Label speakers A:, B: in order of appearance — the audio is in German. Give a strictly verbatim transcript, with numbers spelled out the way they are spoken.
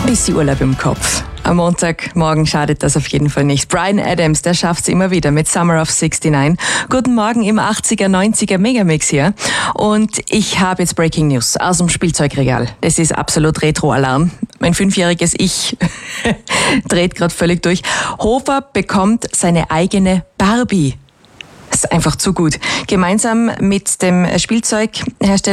A: Bisschen Urlaub im Kopf. Am Montagmorgen schadet das auf jeden Fall nicht. Bryan Adams, der schafft es immer wieder mit Summer of neunundsiebzig. Guten Morgen im achtziger, neunziger Megamix hier. Und ich habe jetzt Breaking News aus dem Spielzeugregal. Das ist absolut Retro-Alarm. Mein fünfjähriges Ich dreht gerade völlig durch. Hofer bekommt seine eigene Barbie. Das ist einfach zu gut. Gemeinsam mit dem Spielzeughersteller